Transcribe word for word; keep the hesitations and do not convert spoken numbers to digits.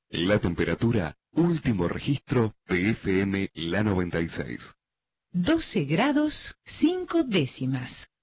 La temperatura, último registro de F M La noventa y seis. doce grados cinco décimas.